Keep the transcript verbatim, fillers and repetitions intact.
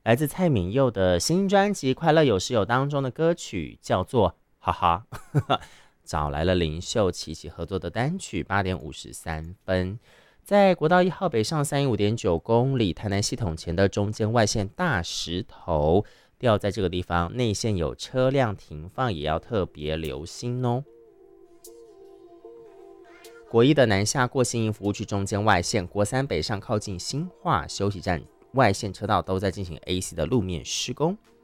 来自蔡旻佑的新专辑《快乐有时有》当中的歌曲叫做哈哈，找来了林秀琪一起合作的单曲，八点五十三分。在国道一号北上三十五点九公里，台南系统前的中间外线大石头掉在这个地方，内线有车辆停放，也要特别留心哦。国一的南下过新营服务区中间外线，国三北上靠近新化休息站外线车道都在进行 A C 的路面施工。